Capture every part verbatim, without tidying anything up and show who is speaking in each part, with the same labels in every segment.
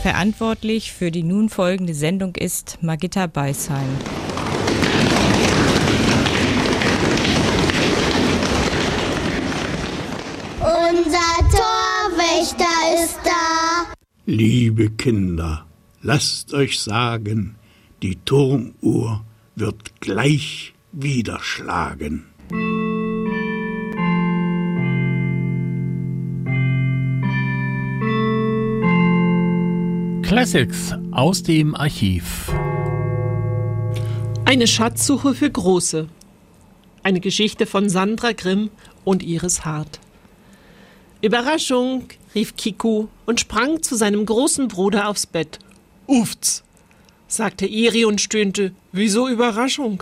Speaker 1: Verantwortlich für die nun folgende Sendung ist Margitta Beisheim.
Speaker 2: Unser Torwächter ist da.
Speaker 3: Liebe Kinder, lasst euch sagen, die Turmuhr wird gleich wieder schlagen.
Speaker 4: Classics aus dem Archiv.
Speaker 5: Eine Schatzsuche für Große. Eine Geschichte von Sandra Grimm und Iris Hart. Überraschung, rief Kiku und sprang zu seinem großen Bruder aufs Bett. Uffts, sagte Iri und stöhnte. Wieso Überraschung?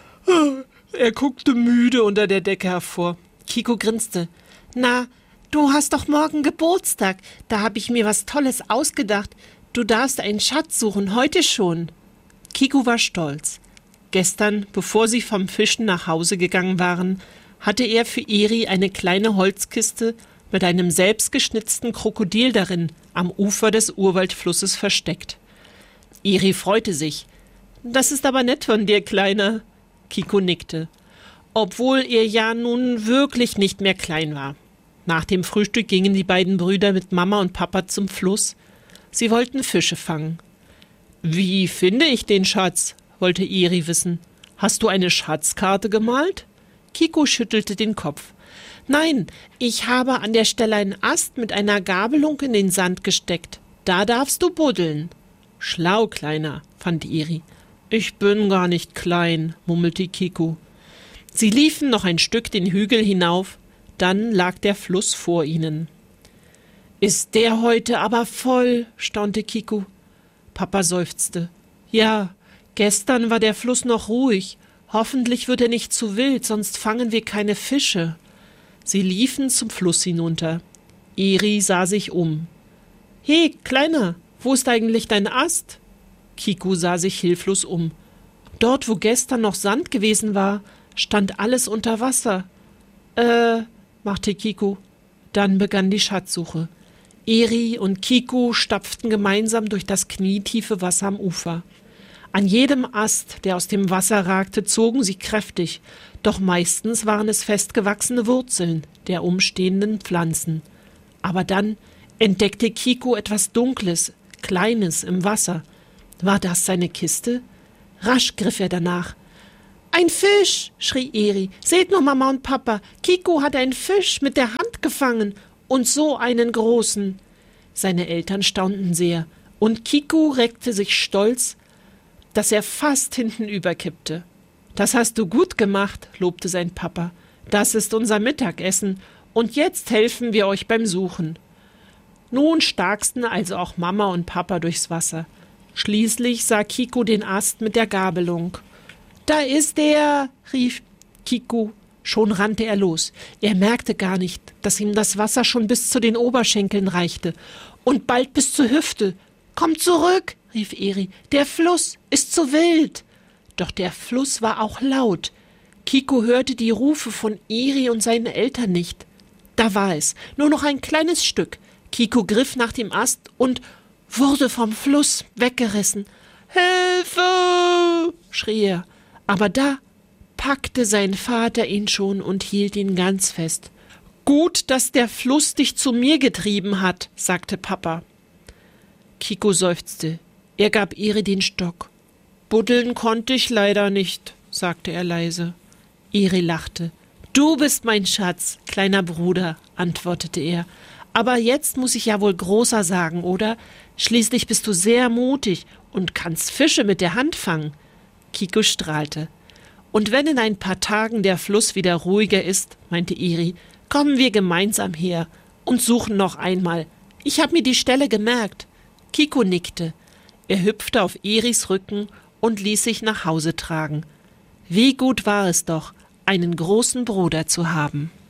Speaker 5: Er guckte müde unter der Decke hervor. Kiku grinste. Na, du hast doch morgen Geburtstag. Da habe ich mir was Tolles ausgedacht. Du darfst einen Schatz suchen, heute schon. Kiku war stolz. Gestern, bevor sie vom Fischen nach Hause gegangen waren, hatte er für Iri eine kleine Holzkiste mit einem selbstgeschnitzten Krokodil darin am Ufer des Urwaldflusses versteckt. Iri freute sich. Das ist aber nett von dir, Kleiner. Kiku nickte, obwohl er ja nun wirklich nicht mehr klein war. Nach dem Frühstück gingen die beiden Brüder mit Mama und Papa zum Fluss. Sie wollten Fische fangen. Wie finde ich den Schatz? Wollte Iri wissen. Hast du eine Schatzkarte gemalt? Kiku schüttelte den Kopf. Nein, ich habe an der Stelle einen Ast mit einer Gabelung in den Sand gesteckt. Da darfst du buddeln. Schlau, Kleiner, fand Iri. Ich bin gar nicht klein, murmelte Kiku. Sie liefen noch ein Stück den Hügel hinauf, dann lag der Fluss vor ihnen. Ist der heute aber voll, staunte Kiku. Papa seufzte. Ja, gestern war der Fluss noch ruhig. Hoffentlich wird er nicht zu wild, sonst fangen wir keine Fische. Sie liefen zum Fluss hinunter. Iri sah sich um. Hey, Kleiner, wo ist eigentlich dein Ast? Kiku sah sich hilflos um. Dort, wo gestern noch Sand gewesen war, stand alles unter Wasser. Äh, machte Kiku. Dann begann die Schatzsuche. Iri und Kiku stapften gemeinsam durch das knietiefe Wasser am Ufer. An jedem Ast, der aus dem Wasser ragte, zogen sie kräftig, doch meistens waren es festgewachsene Wurzeln der umstehenden Pflanzen. Aber dann entdeckte Kiku etwas Dunkles, Kleines im Wasser. War das seine Kiste? Rasch griff er danach. »Ein Fisch«, schrie Iri. »Seht nur, Mama und Papa, Kiku hat einen Fisch mit der Hand gefangen. Und so einen großen.« Seine Eltern staunten sehr, und Kiku reckte sich stolz, dass er fast hinten überkippte. »Das hast du gut gemacht«, lobte sein Papa. »Das ist unser Mittagessen, und jetzt helfen wir euch beim Suchen.« Nun starksten also auch Mama und Papa durchs Wasser. Schließlich sah Kiku den Ast mit der Gabelung. »Da ist er«, rief Kiku. Schon rannte er los. Er merkte gar nicht, dass ihm das Wasser schon bis zu den Oberschenkeln reichte und bald bis zur Hüfte. »Komm zurück«, rief Iri, »der Fluss ist zu wild.« Doch der Fluss war auch laut. Kiku hörte die Rufe von Iri und seinen Eltern nicht. Da war es, nur noch ein kleines Stück. Kiku griff nach dem Ast und wurde vom Fluss weggerissen. »Hilfe«, schrie er, aber da packte sein Vater ihn schon und hielt ihn ganz fest. »Gut, dass der Fluss dich zu mir getrieben hat«, sagte Papa. Kiku seufzte. Er gab Iri den Stock. »Buddeln konnte ich leider nicht«, sagte er leise. Iri lachte. »Du bist mein Schatz, kleiner Bruder«, antwortete er. »Aber jetzt muss ich ja wohl Großer sagen, oder? Schließlich bist du sehr mutig und kannst Fische mit der Hand fangen.« Kiku strahlte. »Und wenn in ein paar Tagen der Fluss wieder ruhiger ist«, meinte Iri, »kommen wir gemeinsam her und suchen noch einmal. Ich habe mir die Stelle gemerkt.« Kiku nickte. Er hüpfte auf Iris Rücken und ließ sich nach Hause tragen. Wie gut war es doch, einen großen Bruder zu haben.